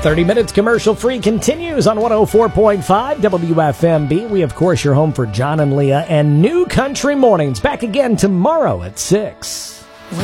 30 minutes commercial free continues on 104.5 WFMB. We, of course, your home for John and Leah and New Country Mornings. Back again tomorrow at 6.